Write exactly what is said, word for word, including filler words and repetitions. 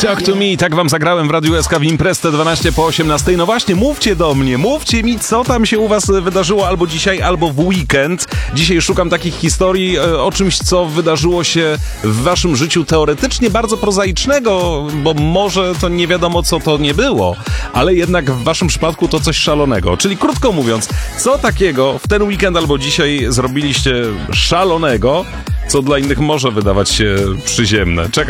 Talk to me, tak wam zagrałem w Radiu S K w Imprezę dwanaście po osiemnastej. No właśnie, mówcie do mnie, mówcie mi, co tam się u was wydarzyło albo dzisiaj, albo w weekend. Dzisiaj szukam takich historii o czymś, co wydarzyło się w waszym życiu teoretycznie bardzo prozaicznego, bo może to nie wiadomo, co to nie było, ale jednak w waszym przypadku to coś szalonego. Czyli krótko mówiąc, co takiego w ten weekend albo dzisiaj zrobiliście szalonego, co dla innych może wydawać się przyziemne. Czekam